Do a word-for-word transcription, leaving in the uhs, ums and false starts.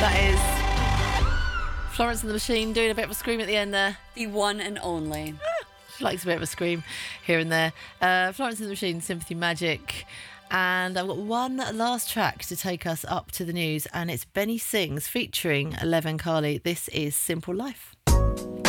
That is Florence and the Machine doing a bit of a scream at the end there. The one and only. She likes a bit of a scream here and there. Uh, Florence and the Machine, Sympathy Magic. And I've got one last track to take us up to the news, and it's Benny Sings featuring Eleven Carly. This is Simple Life.